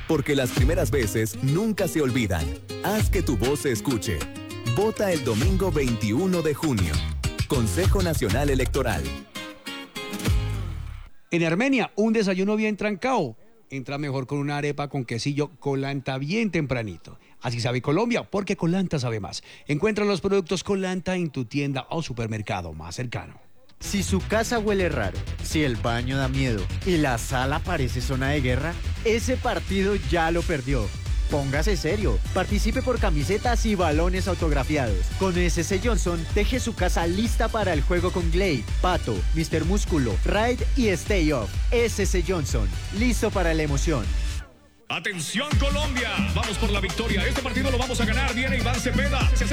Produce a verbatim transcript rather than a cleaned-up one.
Porque las primeras veces nunca se olvidan. Haz que tu voz se escuche. Vota el domingo veintiuno de junio. Consejo Nacional Electoral. En Armenia, un desayuno bien trancado entra mejor con una arepa con quesillo Colanta bien tempranito. Así sabe Colombia, porque Colanta sabe más. Encuentra los productos Colanta en tu tienda o supermercado más cercano. Si su casa huele raro, si el baño da miedo y la sala parece zona de guerra, ese partido ya lo perdió. Póngase serio, participe por camisetas y balones autografiados. Con S C Johnson, deje su casa lista para el juego con Glade, Pato, mister Músculo, Raid y Stay Off. S C Johnson, listo para la emoción. ¡Atención Colombia! Vamos por la victoria. Este partido lo vamos a ganar. Viene Iván Cepeda. Se